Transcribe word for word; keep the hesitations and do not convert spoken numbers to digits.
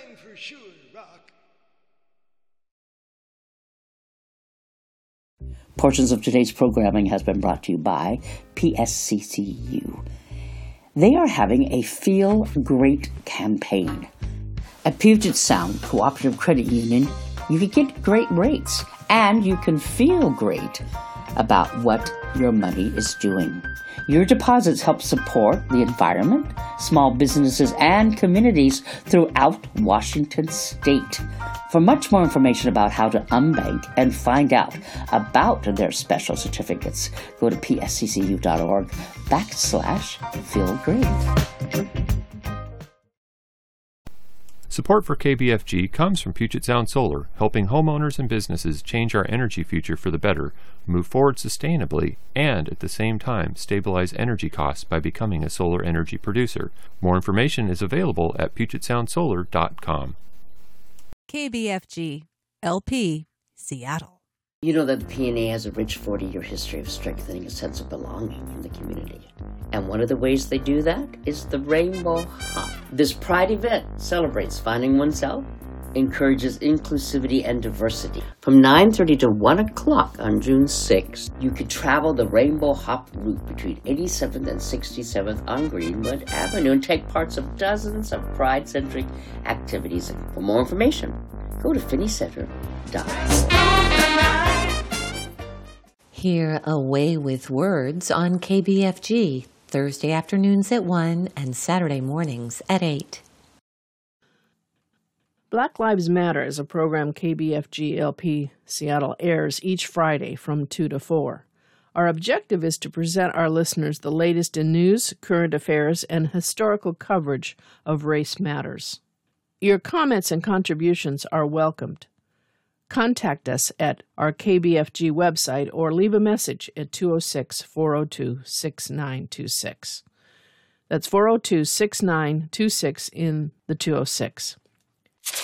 time for sure rock. Portions of today's programming has been brought to you by P S C C U. They are having a Feel Great campaign. At Puget Sound Cooperative Credit Union, you can get great rates and you can feel great about what your money is doing. Your deposits help support the environment, small businesses, and communities throughout Washington State. For much more information about how to unbank and find out about their special certificates, go to psccu.org backslash feel great. Support for K B F G comes from Puget Sound Solar, helping homeowners and businesses change our energy future for the better, move forward sustainably, and at the same time stabilize energy costs by becoming a solar energy producer. More information is available at puget sound solar dot com. K B F G, L P, Seattle. You know that the P N A has a rich forty-year history of strengthening a sense of belonging in the community. And one of the ways they do that is the Rainbow Hop. This Pride event celebrates finding oneself, encourages inclusivity and diversity. From nine thirty to one o'clock on June sixth, you could travel the Rainbow Hop route between eighty-seventh and sixty-seventh on Greenwood Avenue and take parts of dozens of Pride-centric activities. For more information, go to finney center dot org. Hear Away with Words on K B F G, Thursday afternoons at one and Saturday mornings at eight. Black Lives Matter is a program K B F G L P Seattle airs each Friday from two to four. Our objective is to present our listeners the latest in news, current affairs, and historical coverage of race matters. Your comments and contributions are welcomed. Contact us at our K B F G website or leave a message at two oh six, four oh two, six nine two six. That's four oh two, six nine two six in the two oh six.